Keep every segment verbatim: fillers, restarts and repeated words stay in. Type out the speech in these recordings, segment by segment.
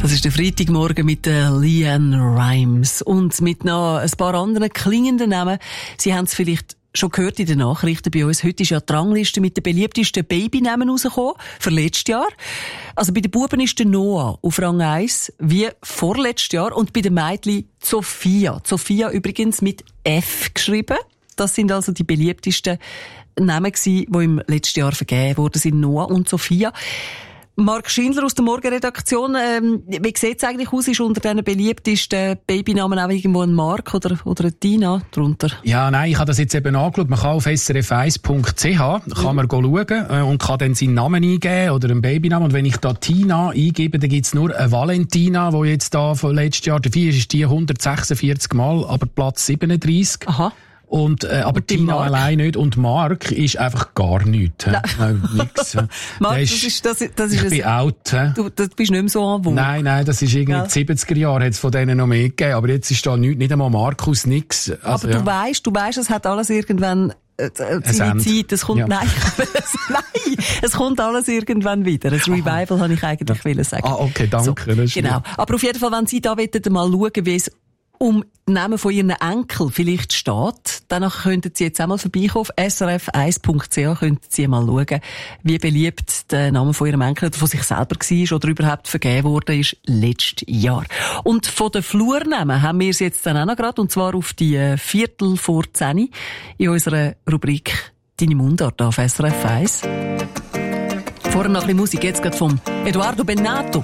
Das ist der Freitagmorgen mit der LeAnn Rimes und mit noch ein paar anderen klingenden Namen. Sie haben es vielleicht schon gehört in den Nachrichten bei uns. Heute ist ja die Rangliste mit den beliebtesten Babynamen rausgekommen, für letztes Jahr. Also bei den Buben ist der Noah auf Rang eins, wie vorletztes Jahr. Und bei den Mädchen Sophia. Sophia übrigens mit F geschrieben. Das sind also die beliebtesten Namen gewesen, die im letzten Jahr vergeben wurden, sind Noah und Sophia. Marc Schindler aus der Morgenredaktion, ähm, wie sieht es eigentlich aus? Ist unter diesen beliebtesten Babynamen auch irgendwo ein Marc oder, oder eine Tina drunter? Ja, nein, ich habe das jetzt eben angeschaut. Man kann auf s r f eins punkt c h kann man schauen äh, und kann dann seinen Namen eingeben oder einen Babynamen. Und wenn ich da Tina eingebe, dann gibt es nur eine Valentina, die jetzt da von letztes Jahr, dafür ist die hundertsechsundvierzig Mal, aber Platz siebenunddreissig. Aha. Und, äh, aber und Tina Mark? Allein nicht. Und Marc ist einfach gar nichts. Äh, nix. Marc, das ist, das, das ist ich bin out. Äh. Du das bist nicht mehr so an Wohl. Nein, nein, das ist irgendwie ja. In den siebziger Jahren hat es von denen noch mehr gegeben. Aber jetzt ist da nichts, nicht einmal Markus, nix. Also, aber du ja. weisst, du weisst, es hat alles irgendwann äh, seine Zeit. Es kommt, ja. nein, nein, es kommt alles irgendwann wieder. Ein Revival habe ich eigentlich wollen sagen. Ah, okay, danke. So, das ist genau. gut. Aber auf jeden Fall, wenn Sie da wollen, mal schauen, wie es um den Namen von Ihren Enkel vielleicht steht, danach könnten Sie jetzt einmal vorbeikommen auf s r f eins punkt c h, könnten Sie mal schauen, wie beliebt der Name von Ihrem Enkel oder von sich selber war oder überhaupt vergeben worden ist letztes Jahr. Und von den Flurnamen haben wir es jetzt dann auch noch gerade, und zwar auf die Viertel vor zehn in unserer Rubrik «Deine Mundart» auf S R F eins. Vorher noch ein bisschen Musik, jetzt gerade vom Eduardo Bennato.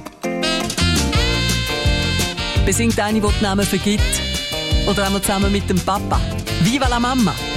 Besingt eine, die die Namen vergibt. Oder einmal zusammen mit dem Papa. Viva la Mama!